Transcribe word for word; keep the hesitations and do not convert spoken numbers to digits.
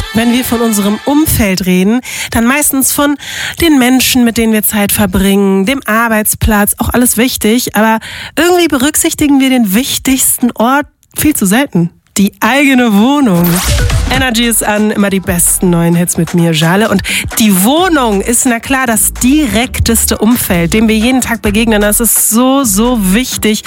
Wenn wir von unserem Umfeld reden, dann meistens von den Menschen, mit denen wir Zeit verbringen, dem Arbeitsplatz, auch alles wichtig, aber irgendwie berücksichtigen wir den wichtigsten Ort viel zu selten. Die eigene Wohnung. Energy ist an, immer die besten neuen Hits mit mir, Jale. Und die Wohnung ist, na klar, das direkteste Umfeld, dem wir jeden Tag begegnen. Das ist so, so wichtig.